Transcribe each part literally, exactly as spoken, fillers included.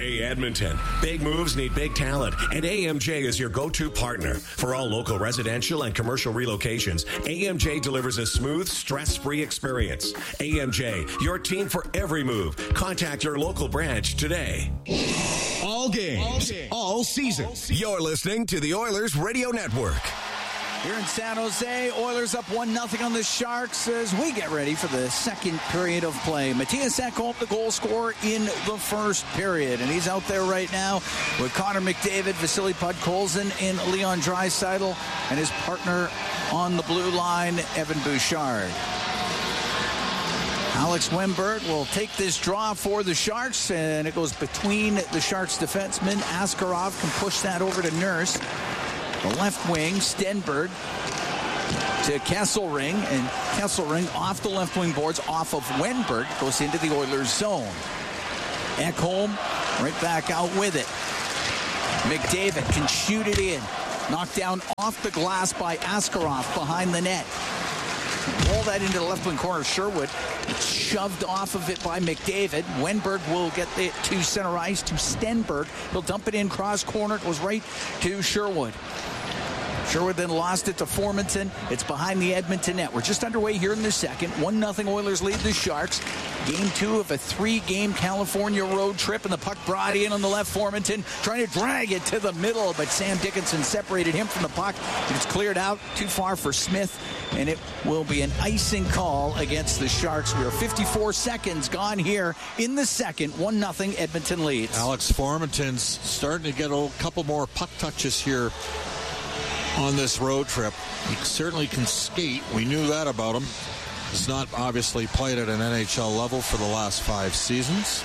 J Edmonton. Big moves need big talent, and A M J is your go-to partner. For all local residential and commercial relocations, A M J delivers a smooth, stress-free experience. A M J, your team for every move. Contact your local branch today. All games, all, games, all season. All season. You're listening to the Oilers Radio Network. Here in San Jose, Oilers up one nothing on the Sharks as we get ready for the second period of play. Matthias Ekholm, the goal scorer in the first period, and he's out there right now with Connor McDavid, Vasily Podkolzin, and Leon Draisaitl, and his partner on the blue line, Evan Bouchard. Alex Wennberg will take this draw for the Sharks, and it goes between the Sharks defensemen. Askarov can push that over to Nurse. The left wing, Stenberg to Kesselring, and Kesselring off the left wing boards, off of Wennberg, goes into the Oilers zone. Ekholm right back out with it. McDavid can shoot it in. Knocked down off the glass by Askarov behind the net. Roll that into the left wing corner. Sherwood, it's shoved off of it by McDavid. Wennberg will get it to center ice to Stenberg. He'll dump it in cross corner. It goes right to Sherwood. Sherwood then lost it to Formanton. It's behind the Edmonton net. We're just underway here in the second. one nothing Oilers lead the Sharks. Game two of a three-game California road trip, and the puck brought in on the left. Formanton trying to drag it to the middle, but Sam Dickinson separated him from the puck. It's cleared out too far for Smith, and it will be an icing call against the Sharks. We are fifty-four seconds gone here in the second. one nothing Edmonton leads. Alex Formanton's starting to get a couple more puck touches here on this road trip. He certainly can skate. We knew that about him. He's not obviously played at an N H L level for the last five seasons.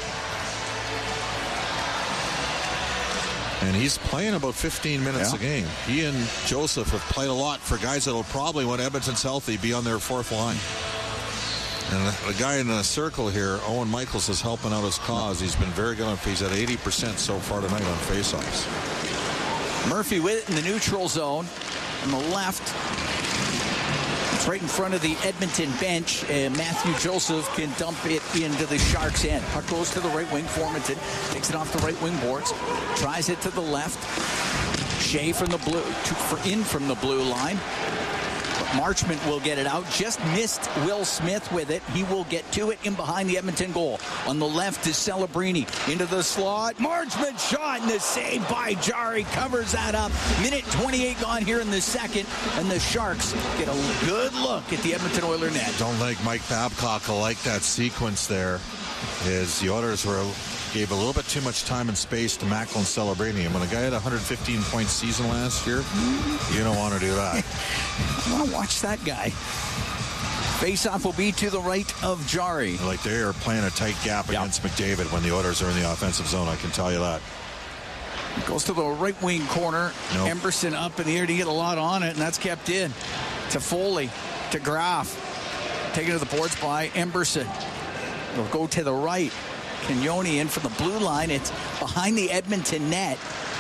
And he's playing about fifteen minutes yeah. a game. He and Joseph have played a lot for guys that will probably, when Edmonton's healthy, be on their fourth line. And the, the guy in the circle here, Owen Michaels, is helping out his cause. He's been very good on He's at eighty percent so far tonight on faceoffs. Murphy with it in the neutral zone on the left. It's right in front of the Edmonton bench, and Matthew Joseph can dump it into the Sharks' end. Puck goes to the right wing. Formanton takes it off the right wing boards, tries it to the left. Shea from the blue, to, for in from the blue line. Marchment will get it out. Just missed Will Smith with it. He will get to it in behind the Edmonton goal. On the left is Celebrini into the slot. Marchment shot, and the save by Jari covers that up. Minute twenty-eight gone here in the second, and the Sharks get a good look at the Edmonton Oilers net. Don't think Mike Babcock will like that sequence there. Is the Oilers were gave a little bit too much time and space to Macklin Celebrini. And when a guy had a one hundred fifteen point season last year, you don't want to do that. I want to watch that guy. Face-off will be to the right of Jari. Like they are playing a tight gap yep. against McDavid when the Oilers are in the offensive zone, I can tell you that. It goes to the right wing corner. Nope. Emberson up in the air to get a lot on it, and that's kept in. To Foley, to Graf. Taken to the boards by Emberson. It'll go to the right. Cagnoni in from the blue line. It's behind the Edmonton net.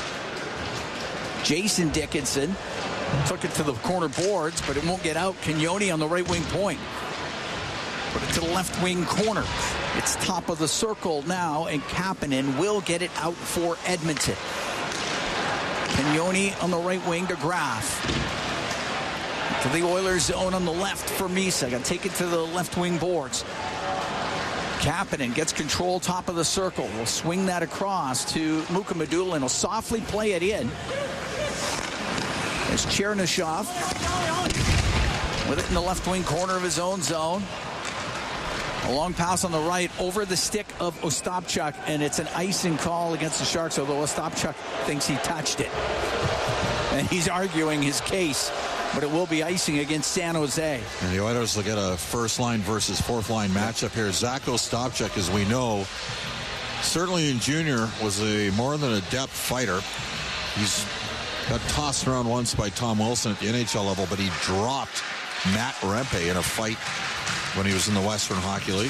Jason Dickinson took it to the corner boards, but it won't get out. Cagnoni on the right wing point. Put it to the left wing corner. It's top of the circle now, and Kapanen will get it out for Edmonton. Cagnoni on the right wing to Graf. To the Oilers zone on the left for Misa. Got to take it to the left wing boards. Kapanen gets control top of the circle. We'll swing that across to Muka Madula, and he'll softly play it in. There's Chernyshov with it in the left wing corner of his own zone. A long pass on the right over the stick of Ostapchuk, and it's an icing call against the Sharks, although Ostapchuk thinks he touched it. And he's arguing his case, but it will be icing against San Jose. And the Oilers will get a first-line versus fourth-line matchup here. Zach Ostapchuk, as we know, certainly in junior, was a more than adept fighter. He's got tossed around once by Tom Wilson at the N H L level, but he dropped Matt Rempe in a fight when he was in the Western Hockey League.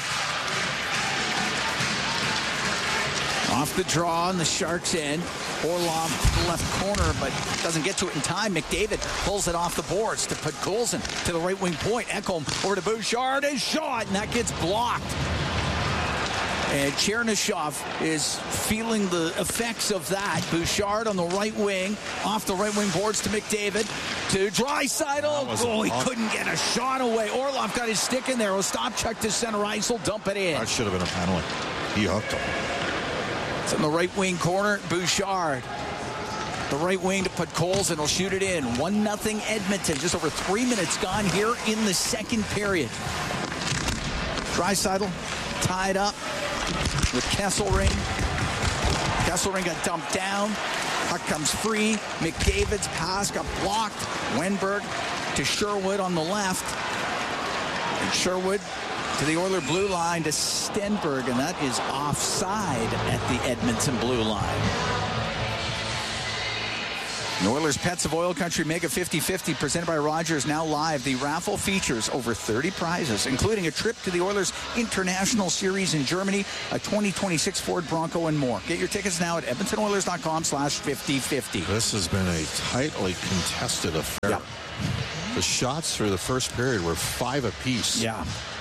Off the draw on the Sharks' end. Orlov to the left corner, but doesn't get to it in time. McDavid pulls it off the boards to Podkolzin to the right wing point. Ekholm over to Bouchard. His shot, and that gets blocked. And Chernyshov is feeling the effects of that. Bouchard on the right wing, off the right wing boards to McDavid, to Draisaitl. Oh, he couldn't get a shot away. Orlov got his stick in there. Ostapchuk to center ice, will dump it in. That should have been a penalty. He hooked him. It's in the right wing corner. Bouchard, the right wing to put Coles, and he'll shoot it in. one nothing Edmonton. Just over three minutes gone here in the second period. Draisaitl tied up with Kesselring. Kesselring got dumped down. Puck comes free. McDavid's pass got blocked. Wenberg to Sherwood on the left. And Sherwood to the Oiler blue line to Stenberg, and that is offside at the Edmonton blue line. The Oilers Pets of Oil Country Mega fifty fifty presented by Rogers now live. The raffle features over thirty prizes, including a trip to the Oilers International Series in Germany, a twenty twenty-six Ford Bronco, and more. Get your tickets now at edmonton oilers dot com slash fifty fifty. This has been a tightly contested affair. Yep. The shots through the first period were five apiece. Yeah.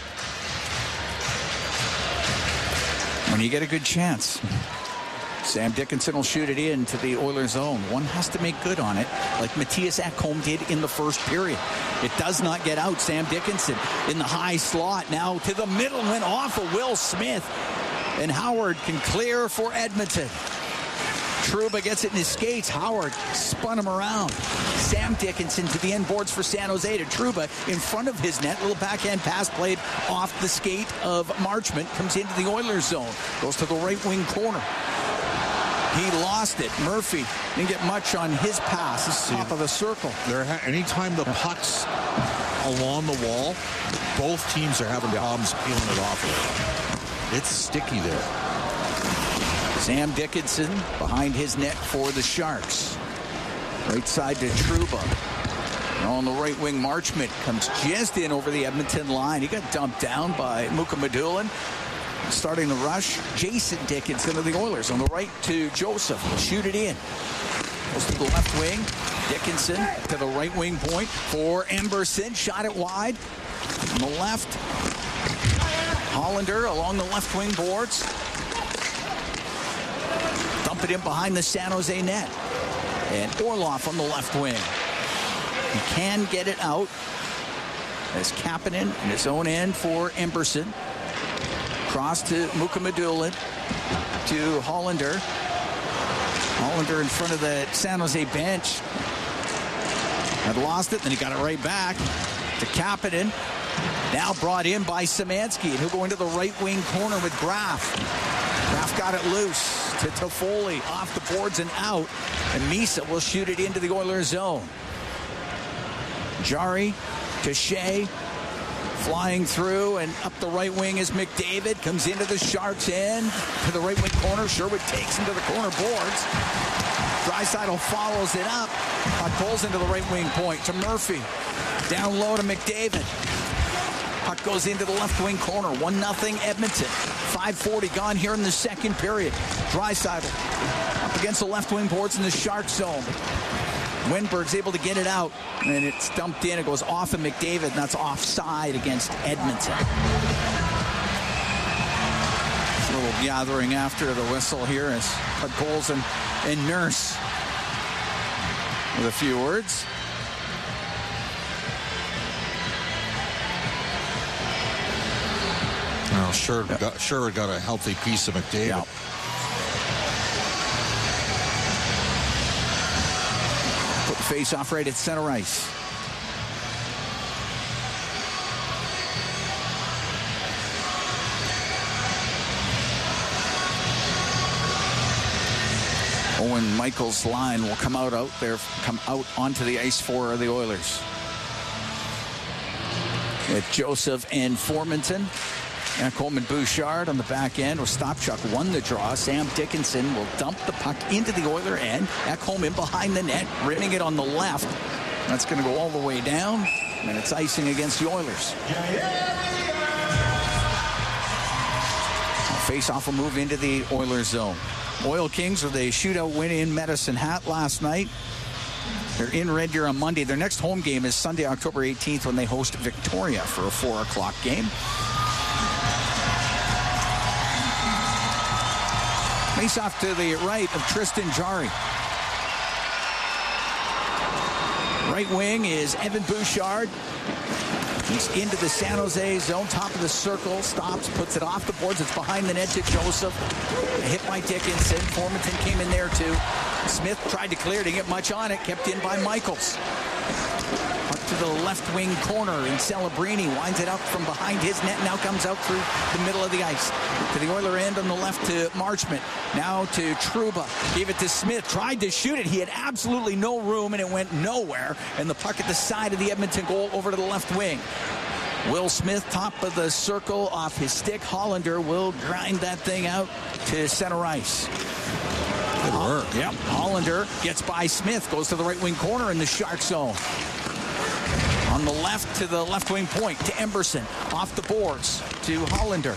When you get a good chance, Sam Dickinson will shoot it in to the Oilers zone. One has to make good on it, like Mattias Ekholm did in the first period. It does not get out. Sam Dickinson in the high slot. Now to the middle, went off of Will Smith. And Howard can clear for Edmonton. Trouba gets it in his skates. Howard spun him around. Sam Dickinson to the end boards for San Jose to Trouba in front of his net. Little backhand pass played off the skate of Marchment. Comes into the Oilers zone. Goes to the right wing corner. He lost it. Murphy didn't get much on his pass. It's top of the circle. There, ha- anytime the puck's along the wall, both teams are having problems peeling it off. It's sticky there. Sam Dickinson behind his net for the Sharks. Right side to Trouba. And on the right wing, Marchment comes just in over the Edmonton line. He got dumped down by Mukhamadullin. Starting the rush, Jason Dickinson of the Oilers on the right to Joseph. He'll shoot it in. Goes to the left wing. Dickinson to the right wing point for Emberson. Shot it wide. On the left, Hollander along the left wing boards. Dump it in behind the San Jose net. And Orlov on the left wing. He can get it out. As Kapanen in his own end for Emberson. Cross to Mukhamadullin to Hollander. Hollander in front of the San Jose bench. Had lost it, then he got it right back to Kapanen. Now brought in by Szymanski, and he'll go into the right wing corner with Graf. Graf got it loose to Toffoli, off the boards and out. And Misa will shoot it into the Oilers zone. Jari to Shea. Flying through, and up the right wing is McDavid. Comes into the Sharks' end to the right wing corner. Sherwood takes him to the corner boards. Draisaitl follows it up. Puck pulls into the right wing point to Murphy. Down low to McDavid. Puck goes into the left wing corner. one nothing Edmonton. five forty gone here in the second period. Draisaitl up against the left wing boards in the Sharks' zone. Wenberg's able to get it out, and it's dumped in. It goes off of McDavid, and that's offside against Edmonton. A little gathering after the whistle here as Puck and, and Nurse with a few words. Well, sure, yep. got, sure got a healthy piece of McDavid. Yep. Face off right at center ice. Owen Michaels' line will come out out there, come out onto the ice for the Oilers. With Joseph and Formanton. And Coleman Bouchard on the back end. Ostapchuk won the draw. Sam Dickinson will dump the puck into the Oiler end. Ekholm in behind the net, rimming it on the left. That's going to go all the way down, and it's icing against the Oilers. Face-off will move into the Oilers zone. Oil Kings with a shootout win in Medicine Hat last night. They're in Red Deer on Monday. Their next home game is Sunday, October eighteenth, when they host Victoria for a four o'clock game. Face off to the right of Tristan Jarry. Right wing is Evan Bouchard. He's into the San Jose zone, top of the circle, stops, puts it off the boards. It's behind the net to Joseph. Hit by Dickinson. Formanton came in there too. Smith tried to clear, didn't get much on it, kept in by Michaels. Up to the left wing corner, and Celebrini winds it up from behind his net, now comes out through the middle of the ice. To the Oiler end on the left to Marchment. Now to Trouba. Gave it to Smith, tried to shoot it. He had absolutely no room, and it went nowhere. And the puck at the side of the Edmonton goal over to the left wing. Will Smith, top of the circle, off his stick. Hollander will grind that thing out to center ice. Good work. Yep. Hollander gets by Smith, goes to the right wing corner in the Shark zone. On the left to the left wing point to Emberson. Off the boards to Hollander.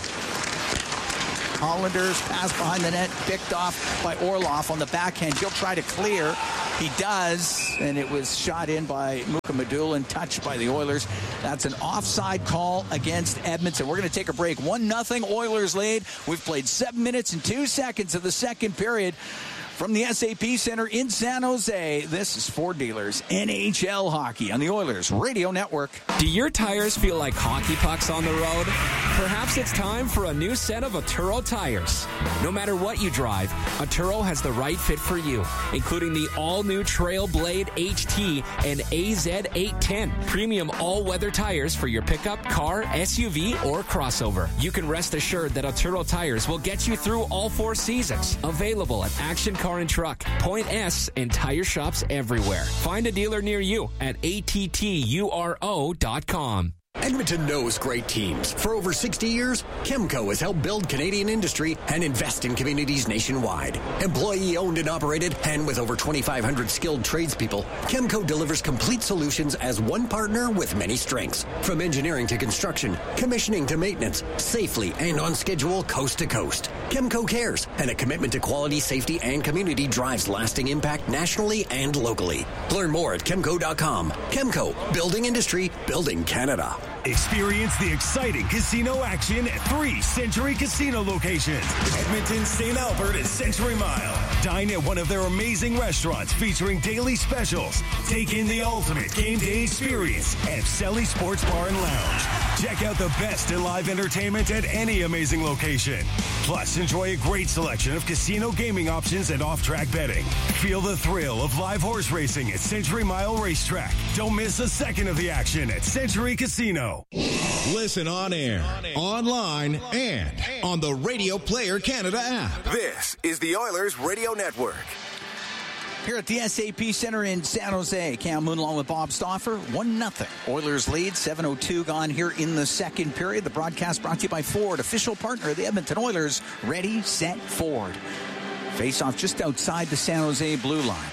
Hollander's pass behind the net, picked off by Orlov on the backhand. He'll try to clear. He does, and it was shot in by Mukhamadullin, touched by the Oilers. That's an offside call against Edmonton. We're going to take a break. one nothing Oilers lead. We've played seven minutes and two seconds of the second period. From the S A P Center in San Jose, this is Ford Dealers N H L Hockey on the Oilers Radio Network. Do your tires feel like hockey pucks on the road? Perhaps it's time for a new set of Atturo tires. No matter what you drive, Atturo has the right fit for you, including the all-new Trailblade H T and A Z eight ten. Premium all-weather tires for your pickup, car, S U V, or crossover. You can rest assured that Atturo tires will get you through all four seasons. Available at Action Car and Truck, Point S, and tire shops everywhere. Find a dealer near you at A T T U R O dot com. Edmonton knows great teams. For over sixty years, Chemco has helped build Canadian industry and invest in communities nationwide. Employee-owned and operated, and with over twenty-five hundred skilled tradespeople, Chemco delivers complete solutions as one partner with many strengths. From engineering to construction, commissioning to maintenance, safely and on schedule coast to coast. Chemco cares, and a commitment to quality, safety, and community drives lasting impact nationally and locally. Learn more at chemco dot com. Chemco, building industry, building Canada. Experience the exciting casino action at three Century Casino locations. Edmonton, Saint Albert, and Century Mile. Dine at one of their amazing restaurants featuring daily specials. Take in the ultimate game day experience at Selly Sports Bar and Lounge. Check out the best in live entertainment at any amazing location. Plus, enjoy a great selection of casino gaming options and off-track betting. Feel the thrill of live horse racing at Century Mile Racetrack. Don't miss a second of the action at Century Casino. Listen on air, online, and on the Radio Player Canada app. This is the Oilers Radio Network. Here at the S A P Center in San Jose, Cam Moon along with Bob Stauffer, one nothing. Oilers lead, seven oh two gone here in the second period. The broadcast brought to you by Ford, official partner of the Edmonton Oilers. Ready, set, Ford. Face off just outside the San Jose blue line.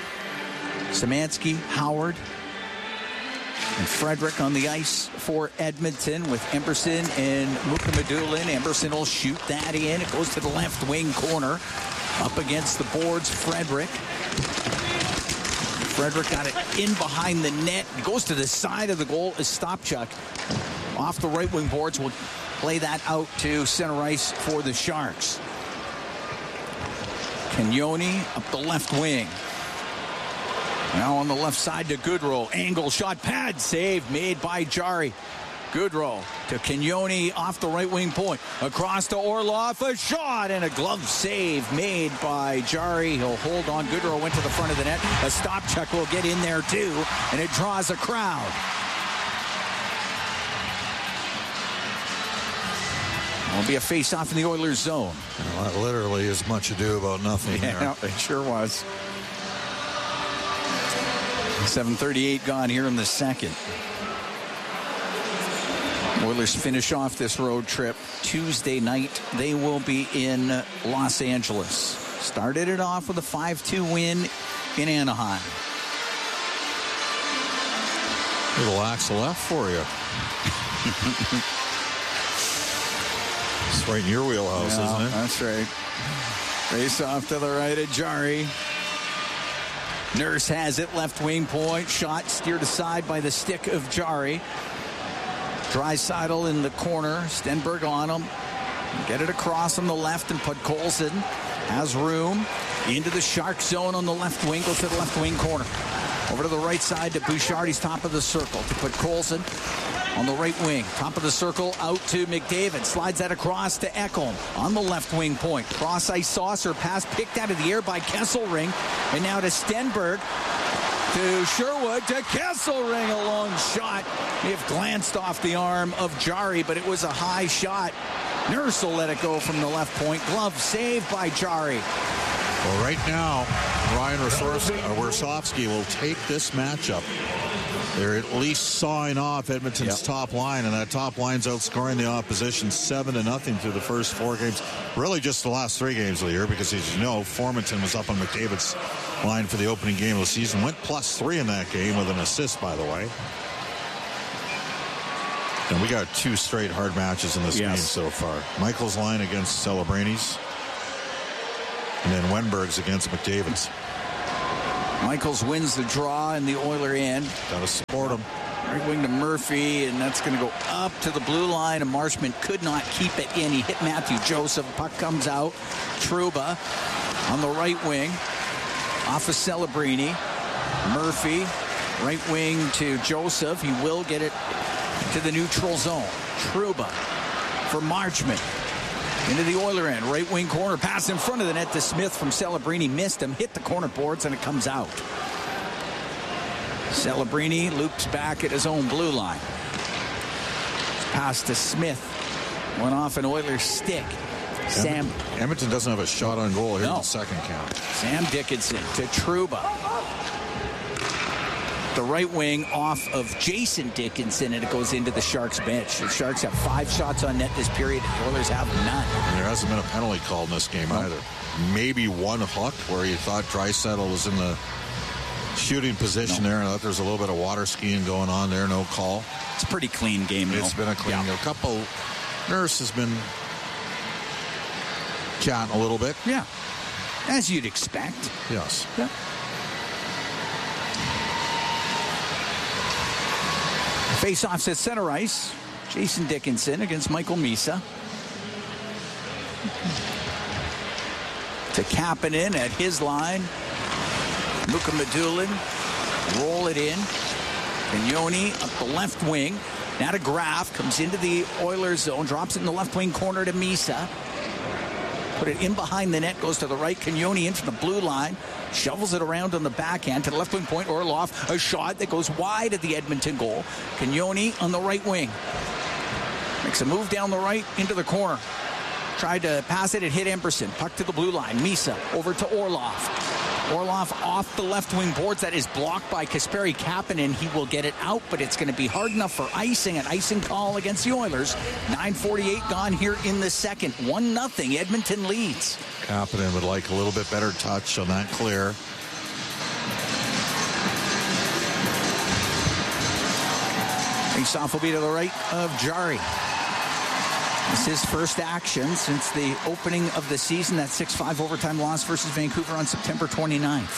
Szymanski, Howard, and Frederick on the ice for Edmonton with Emberson and Mukhamadullin. Emberson will shoot that in. It goes to the left wing corner. Up against the boards, Frederick. Frederick got it in behind the net. It goes to the side of the goal as Stopchuk. Off the right wing boards will play that out to center ice for the Sharks. Cagnoni up the left wing. Now on the left side to Goodrow. Angle shot, pad save made by Jarry. Goodrow to Cagnoni off the right wing point. Across to Orlov, a shot and a glove save made by Jarry. He'll hold on. Goodrow went to the front of the net. A stop check will get in there too, and it draws a crowd. It'll be a face-off in the Oilers zone. Well, that literally is much ado about nothing. Yeah, it sure was. seven thirty-eight gone here in the second. Oilers finish off this road trip Tuesday night. They will be in Los Angeles. Started it off with a five two win in Anaheim. Little axle left for you. It's right in your wheelhouse, yeah, isn't it? That's right. Face off to the right of Jarry. Nurse has it, left wing point. Shot steered aside by the stick of Jarry. Draisaitl in the corner. Stenberg on him. Get it across on the left, and Podkolzin has room into the Shark zone on the left wing. Goes to the left wing corner. Over to the right side to Bouchard. He's top of the circle. To Podkolzin on the right wing. Top of the circle out to McDavid. Slides that across to Ekholm on the left wing point. Cross ice saucer pass picked out of the air by Kesselring. And now to Stenberg. To Sherwood, to Kesselring, a long shot. May have glanced off the arm of Jarry, but it was a high shot. Nurse will let it go from the left point. Glove saved by Jarry. Well, right now, Ryan Warsofsky will take this matchup. They're at least sawing off Edmonton's yep. top line, and that top line's outscoring the opposition seven to nothing through the first four games. Really just the last three games of the year, because as you know, Formanton was up on McDavid's line for the opening game of the season. Went plus three in that game with an assist, by the way. And we got two straight hard matches in this yes. game so far. Michael's line against Celebrini's, and then Wenberg's against McDavid's. Michaels wins the draw in the Oiler end. Got to support him. Right wing to Murphy, and that's going to go up to the blue line, and Marchment could not keep it in. He hit Matthew Joseph. Puck comes out. Trouba on the right wing. Off of Celebrini. Murphy, right wing to Joseph. He will get it to the neutral zone. Trouba for Marchment. Into the Oiler end. Right wing corner. Pass in front of the net to Smith from Celebrini. Missed him. Hit the corner boards, and it comes out. Celebrini loops back at his own blue line. Pass to Smith. Went off an Oilers stick. Sam. Edmonton doesn't have a shot on goal here no. in the second count. Sam Dickinson to Trouba. The right wing off of Jason Dickinson, and it goes into the Sharks bench. The Sharks have five shots on net this period. The Oilers have none. And there hasn't been a penalty called in this game no. either. Maybe one hook where you thought Draisaitl was in the shooting position no. there, and I thought there was a little bit of water skiing going on there. No call. It's a pretty clean game. It's though. been a clean yeah. game. A couple. Nurse has been chatting a little bit. Yeah. As you'd expect. Yes. Yeah. Face-offs at center ice. Jason Dickinson against Michael Misa. To Kapanen at his line. Luka Medulin. Roll it in. Cagnoni up the left wing. Now to Graf. Comes into the Oilers zone. Drops it in the left wing corner to Misa. Put it in behind the net. Goes to the right. Cagnoni in from the blue line. Shovels it around on the backhand to the left wing point. Orlov, a shot that goes wide at the Edmonton goal. Cagnoni on the right wing. Makes a move down the right into the corner. Tried to pass it. It hit Emberson. Puck to the blue line. Misa over to Orlov. Orlov off the left wing boards. That is blocked by Kasperi Kapanen. He will get it out, but it's going to be hard enough for icing. An icing call against the Oilers. nine forty-eight gone here in the second. one nothing. Edmonton leads. Kapanen would like a little bit better touch on that clear. Faceoff will be to the right of Jarry. It's his first action since the opening of the season. That six five overtime loss versus Vancouver on September twenty-ninth.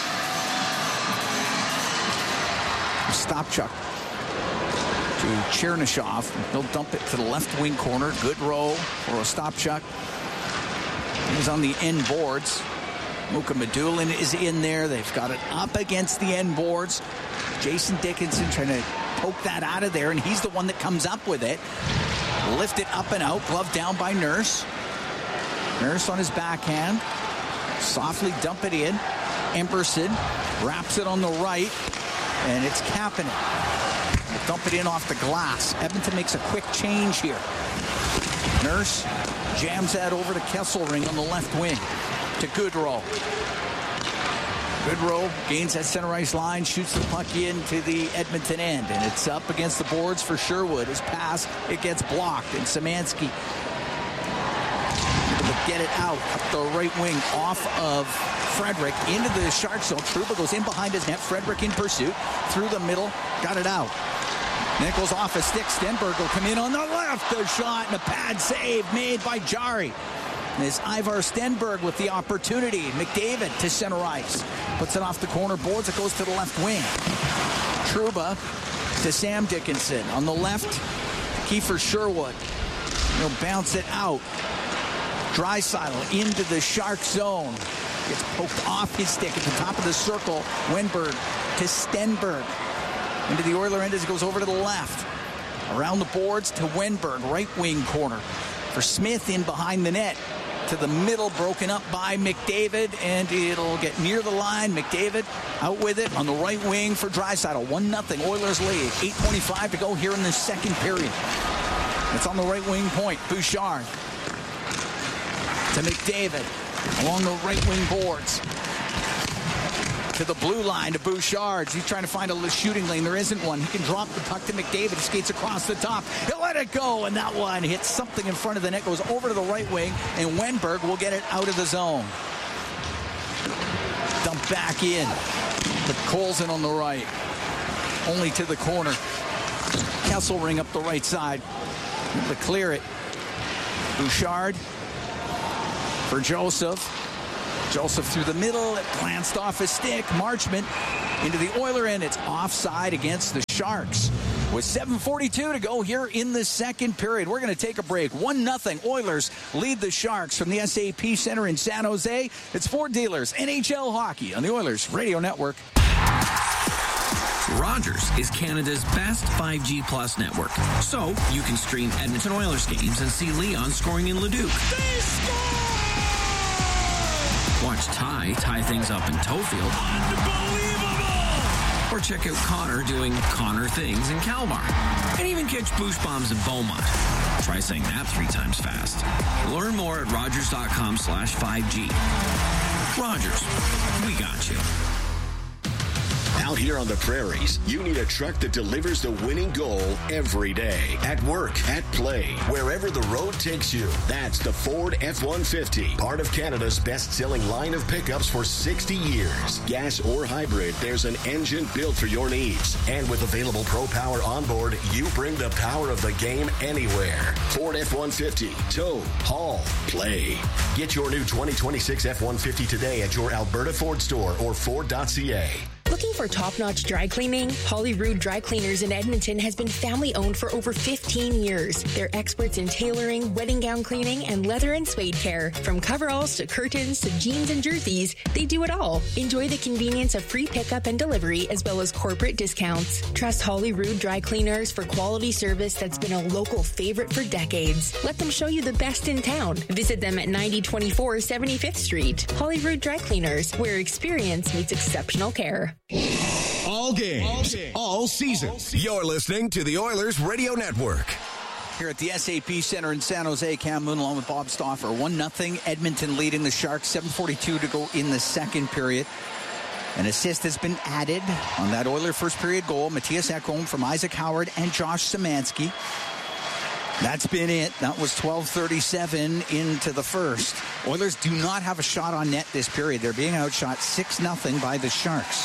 Stopchuk to Chernyshov. He'll dump it to the left wing corner. Good roll for Ostapchuk. He's on the end boards. Luka Medulin is in there. They've got it up against the end boards. Jason Dickinson trying to poke that out of there, and he's the one that comes up with it. Lift it up and out. Glove down by Nurse. Nurse on his backhand. Softly dump it in. Emberson wraps it on the right, and it's Kapanen. Dump it in off the glass. Edmonton makes a quick change here. Nurse jams that over to Kesselring on the left wing. To Goodrow. Goodrow gains that center ice line, shoots the puck into the Edmonton end, and it's up against the boards for Sherwood. His pass, it gets blocked, and Szymanski able to get it out up the right wing off of Frederick into the Shark zone. Trouba goes in behind his net. Frederick in pursuit through the middle, got it out. Then it goes off a stick. Stenberg will come in on the left. A shot and a pad save made by Jarry. Is Ivar Stenberg with the opportunity. McDavid to center ice. Puts it off the corner boards. It goes to the left wing. Trouba to Sam Dickinson. On the left, Kiefer Sherwood. He'll bounce it out. Draisaitl into the Shark zone. Gets poked off his stick at the top of the circle. Wenberg to Stenberg. Into the Oiler end as it goes over to the left. Around the boards to Wenberg, right wing corner. For Smith in behind the net. To the middle, broken up by McDavid, and it'll get near the line. McDavid out with it on the right wing for Draisaitl. one nothing Oilers lead. eight twenty-five to go here in the second period. It's on the right wing point. Bouchard to McDavid along the right wing boards. To the blue line to Bouchard. He's trying to find a shooting lane. There isn't one. He can drop the puck to McDavid. He skates across the top. He'll let it go, and that one hits something in front of the net, goes over to the right wing, and Wenberg will get it out of the zone. Dump back in. But Colson on the right. Only to the corner. Kesselring up the right side. To clear it. Bouchard for Joseph. Joseph through the middle. It glanced off his stick. Marchment into the Oiler end. It's offside against the Sharks. With seven forty-two to go here in the second period. We're going to take a break. one nothing Oilers lead the Sharks from the S A P Center in San Jose. It's Ford Dealers N H L Hockey on the Oilers Radio Network. Rogers is Canada's best five G Plus network. So you can stream Edmonton Oilers games and see Leon scoring in Leduc. They score! Watch Ty tie things up in Tofield. Unbelievable! Or check out Connor doing Connor things in Kalmar. And even catch boost bombs in Beaumont. Try saying that three times fast. Learn more at rogers.com slash 5G. Rogers, we got you. Out here on the prairies, you need a truck that delivers the winning goal every day. At work, at play, wherever the road takes you. That's the Ford F one fifty, part of Canada's best-selling line of pickups for sixty years. Gas or hybrid, there's an engine built for your needs. And with available Pro Power onboard, you bring the power of the game anywhere. Ford F one fifty, tow, haul, play. Get your new twenty twenty-six F one fifty today at your Alberta Ford store or Ford dot C A. Looking for top-notch dry cleaning? Holyrood Dry Cleaners in Edmonton has been family-owned for over fifteen years. They're experts in tailoring, wedding gown cleaning, and leather and suede care. From coveralls to curtains to jeans and jerseys, they do it all. Enjoy the convenience of free pickup and delivery as well as corporate discounts. Trust Holyrood Dry Cleaners for quality service that's been a local favorite for decades. Let them show you the best in town. Visit them at ninety twenty-four seventy-fifth Street. Holyrood Dry Cleaners, where experience meets exceptional care. All games, all, games, all season. You're listening to the Oilers Radio Network. Here at the S A P Center in San Jose, Cam Moon along with Bob Stauffer. one nothing Edmonton leading the Sharks. seven forty-two to go in the second period. An assist has been added on that Oiler first period goal. Matthias Ekholm from Isaac Howard and Josh Szymanski. That's been it. That was twelve thirty-seven into the first. Oilers do not have a shot on net this period. They're being outshot six nothing by the Sharks.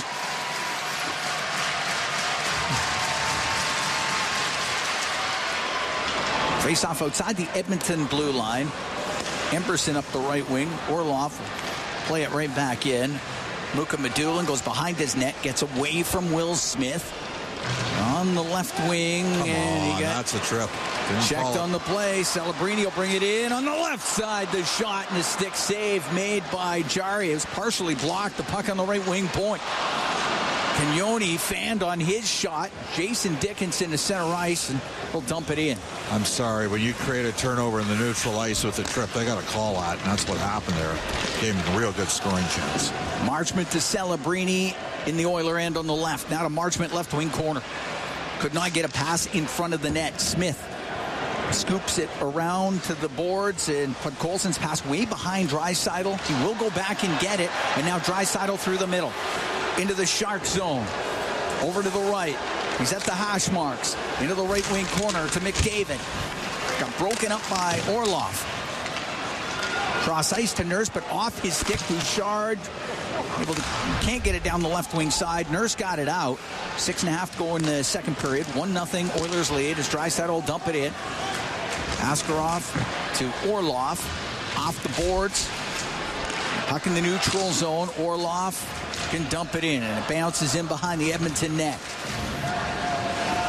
Face off outside the Edmonton blue line. Emberson up the right wing. Orlov play it right back in. Muka Medulin goes behind his net, gets away from Will Smith. On the left wing. Come and on, he got that's a trip. Didn't checked on the play. Celebrini will bring it in on the left side. The shot and the stick save made by Jari. It was partially blocked. The puck on the right wing point. Cagnoni fanned on his shot. Jason Dickinson to center ice, and he'll dump it in. I'm sorry, when you create a turnover in the neutral ice with a trip, they got a call out, and that's what happened there. Gave him a real good scoring chance. Marchment to Celebrini in the Oiler end on the left. Now to Marchment, left wing corner. Could not get a pass in front of the net. Smith scoops it around to the boards, and put Colson's pass way behind Draisaitl. He will go back and get it, and now Draisaitl through the middle. Into the Shark zone. Over to the right. He's at the hash marks. Into the right wing corner to McDavid. Got broken up by Orlov. Cross ice to Nurse, but off his stick. Bouchard able to, can't get it down the left wing side. Nurse got it out. Six and a half to go in the second period. One nothing Oilers lead as Draisaitl will dump it in. Askarov to Orlov. Off the boards. Puck in the neutral zone. Orlov can dump it in, and it bounces in behind the Edmonton net.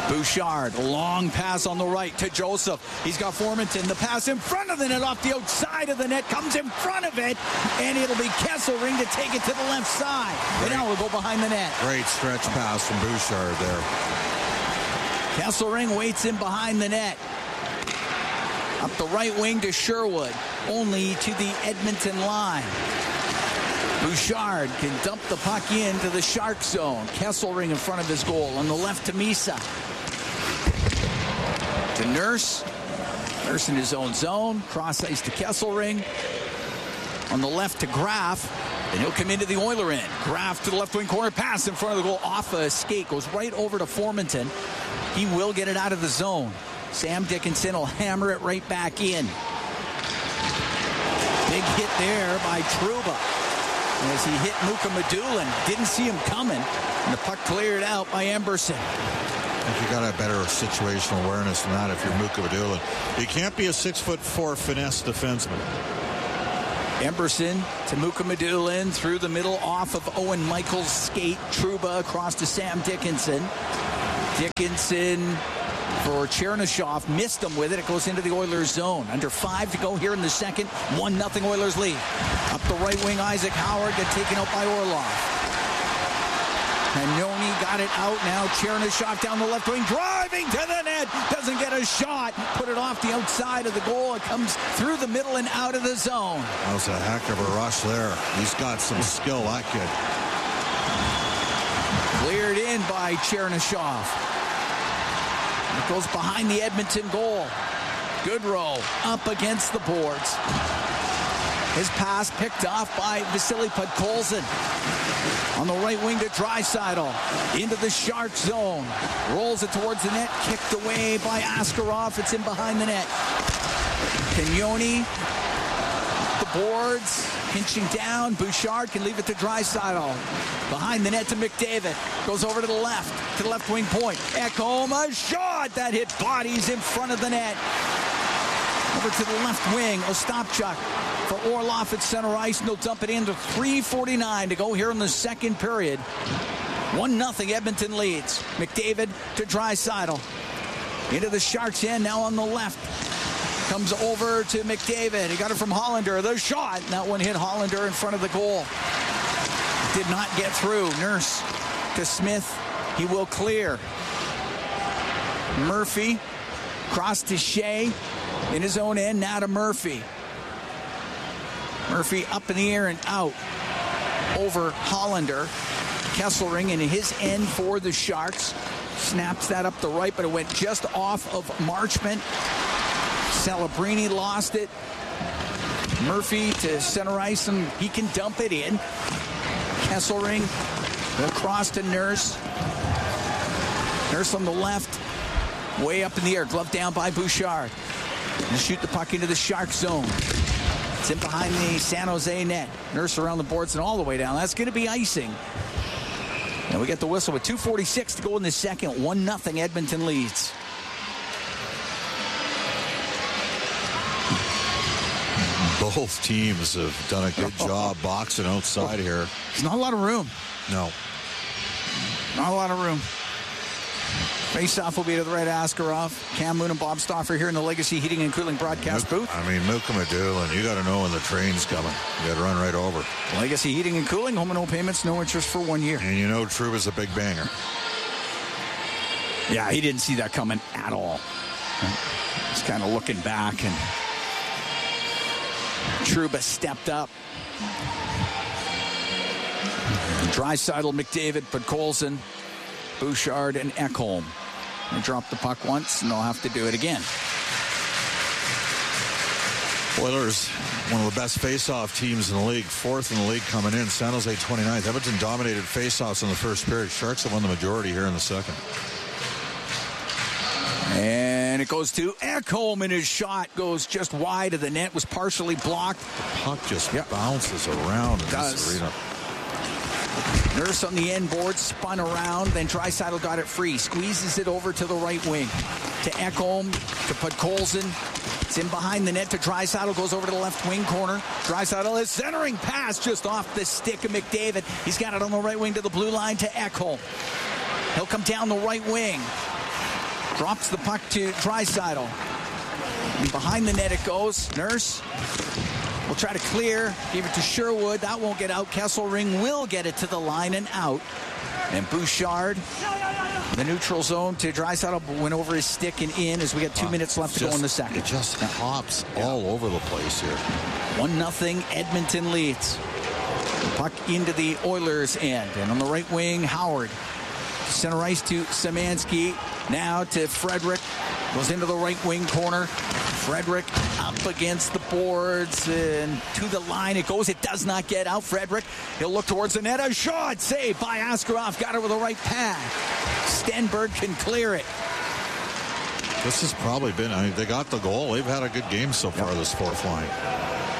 Bouchard, long pass on the right to Joseph. He's got Formenton. The pass in front of the net, off the outside of the net, comes in front of it, and it'll be Kesselring to take it to the left side. Great. And now we'll go behind the net. Great stretch pass from Bouchard there. Kesselring waits in behind the net. Up the right wing to Sherwood, only to the Edmonton line. Bouchard can dump the puck into the Shark zone. Kesselring in front of his goal. On the left to Misa. To Nurse. Nurse in his own zone. Cross ice to Kesselring. On the left to Graf. And he'll come into the Oiler end. Graf to the left wing corner. Pass in front of the goal. Off a skate. Goes right over to Formenton. He will get it out of the zone. Sam Dickinson will hammer it right back in. Big hit there by Trouba. As he hit Muka Madulin. Didn't see him coming. And the puck cleared out by Emberson. I think you got a better situational awareness than that if you're Muka Madulin. You can't be a six foot four finesse defenseman. Emberson to Muka Madulin through the middle off of Owen Michaels' skate. Trouba across to Sam Dickinson. Dickinson for Chernyshov. Missed him with it. It goes into the Oilers zone. Under five to go here in the second. one nothing Oilers lead. Up the right wing, Isaac Howard get taken out by Orlov. Pannoni got it out now. Chernyshov down the left wing, driving to the net. Doesn't get a shot. Put it off the outside of the goal. It comes through the middle and out of the zone. That was a heck of a rush there. He's got some skill, that kid. Cleared in by Chernyshov. It goes behind the Edmonton goal. Goodrow up against the boards. His pass picked off by Vasily Podkolzin. On the right wing to Draisaitl. Into the Shark zone. Rolls it towards the net. Kicked away by Askarov. It's in behind the net. Cagnoni. The boards. Pinching down. Bouchard can leave it to Draisaitl. Behind the net to McDavid. Goes over to the left. To the left wing point. Ekholm. A shot that hit bodies in front of the net. Over to the left wing. Ostapchuk for Orlov at center ice. And they'll dump it into three forty-nine to go here in the second period. one nothing Edmonton leads. McDavid to Draisaitl. Into the Sharks' end now on the left. Comes over to McDavid. He got it from Hollander. The shot. That one hit Hollander in front of the goal. Did not get through. Nurse to Smith. He will clear. Murphy. Cross to Shea. In his own end. Now to Murphy. Murphy up in the air and out. Over Hollander. Kesselring in his end for the Sharks. Snaps that up the right, but it went just off of Marchment. Celebrini lost it. Murphy to center ice, and he can dump it in. Kesselring will cross to Nurse. Nurse on the left. Way up in the air. Glove down by Bouchard. And shoot the puck into the Shark zone. It's in behind the San Jose net. Nurse around the boards and all the way down. That's going to be icing. And we get the whistle with two forty-six to go in the second. one nothing Edmonton leads. Both teams have done a good job boxing outside here. There's not a lot of room. No. Not a lot of room. Face-off will be to the right, Askarov. Cam Moon and Bob Stauffer here in the Legacy Heating and Cooling broadcast booth. I mean, Muka Madulin, you got to know when the train's coming. You got to run right over. Legacy Heating and Cooling, home and home payments, no interest for one year. And you know Trouba's a big banger. Yeah, he didn't see that coming at all. He's kind of looking back, and Trouba stepped up. Draisaitl, McDavid, Podkolzin, Bouchard, and Ekholm. They dropped the puck once, and they'll have to do it again. Oilers, one of the best face-off teams in the league, fourth in the league coming in. San Jose twenty-ninth. Edmonton dominated face-offs in the first period. Sharks have won the majority here in the second. And it goes to Ekholm, and his shot goes just wide of the net, was partially blocked. The puck just yep. bounces around in this arena. Nurse on the end board, spun around, then Draisaitl got it free. Squeezes it over to the right wing. To Ekholm, to Podkolzin. It's in behind the net to Draisaitl, goes over to the left wing corner. Draisaitl is centering pass just off the stick of McDavid. He's got it on the right wing to the blue line to Ekholm. He'll come down the right wing. Drops the puck to Draisaitl. And behind the net it goes. Nurse will try to clear. Give it to Sherwood. That won't get out. Kesselring will get it to the line and out. And Bouchard, the neutral zone to Draisaitl, went over his stick and in as we got two uh, minutes left to just, go in the second. It just hops yeah. all over the place here. one nothing Edmonton leads. Puck into the Oilers' end. And on the right wing, Howard. Center ice to Szymanski. Now to Frederick. Goes into the right wing corner. Frederick up against the boards and to the line it goes. It does not get out. Frederick, he'll look towards the net. A shot saved by Askarov. Got it with the right pad. Stenberg can clear it. This has probably been, I mean, they got the goal. They've had a good game so far, yep. This fourth line.